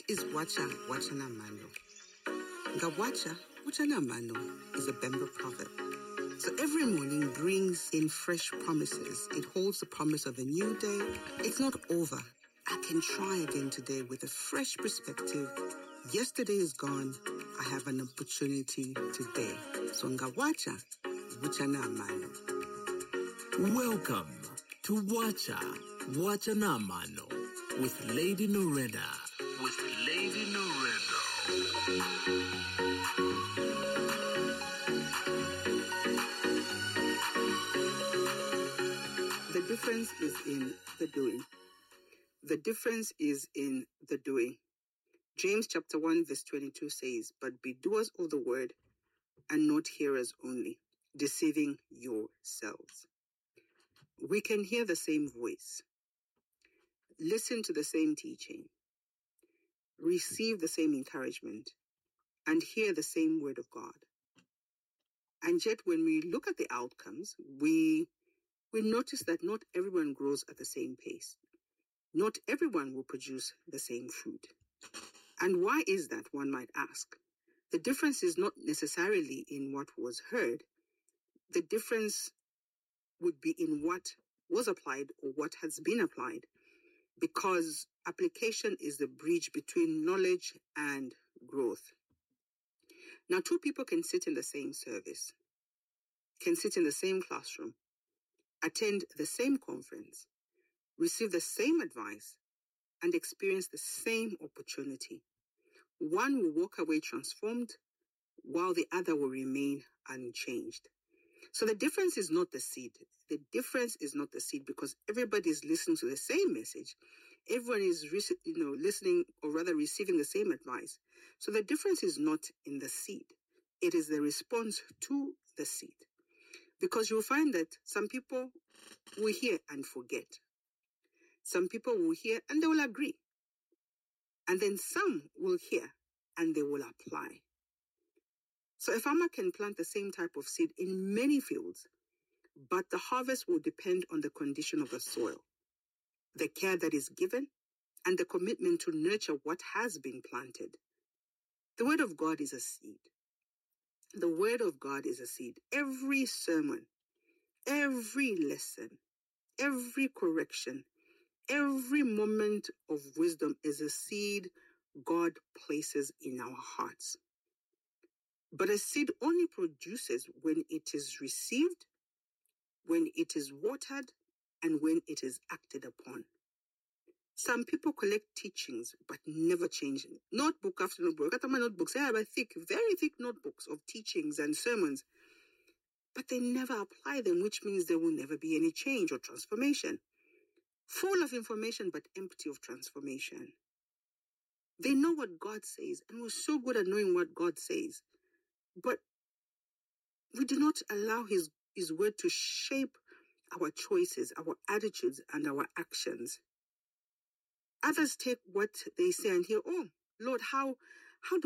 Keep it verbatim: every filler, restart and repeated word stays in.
is Wacha Wachana Mano. Ngawacha Wachana Mano is a Bemba proverb. So every morning brings in fresh promises. It holds the promise of a new day. It's not over. I can try again today with a fresh perspective. Yesterday is gone. I have an opportunity today. So Ngawacha Wachana Mano. Welcome to Wacha Wachana Mano with Lady Noreda. With Lady Noreda. The difference is in the doing. The difference is in the doing. James chapter one verse twenty-two says, "But be doers of the word and not hearers only, deceiving yourselves." We can hear the same voice, listen to the same teaching, receive the same encouragement, and hear the same word of God. And yet when we look at the outcomes, we we notice that not everyone grows at the same pace. Not everyone will produce the same fruit. And why is that, one might ask? The difference is not necessarily in what was heard. The difference would be in what was applied or what has been applied, because application is the bridge between knowledge and growth. Now, two people can sit in the same service, can sit in the same classroom, attend the same conference, receive the same advice, and experience the same opportunity. One will walk away transformed, while the other will remain unchanged. So the difference is not the seed. The difference is not the seed, because everybody is listening to the same message. Everyone is, you know, listening, or rather receiving the same advice. So the difference is not in the seed. It is the response to the seed. Because you'll find that some people will hear and forget. Some people will hear and they will agree. And then some will hear and they will apply. So a farmer can plant the same type of seed in many fields, but the harvest will depend on the condition of the soil, the care that is given, and the commitment to nurture what has been planted. The word of God is a seed. The word of God is a seed. Every sermon, every lesson, every correction, every moment of wisdom is a seed God places in our hearts. But a seed only produces when it is received, when it is watered, and when it is acted upon. Some people collect teachings but never change. Notebook after notebook. I got my notebooks. I have a thick, very thick notebooks of teachings and sermons. But they never apply them, which means there will never be any change or transformation. Full of information but empty of transformation. They know what God says, and we're so good at knowing what God says. But we do not allow his, his word to shape our choices, our attitudes, and our actions. Others take what they say and hear, "Oh, Lord, how,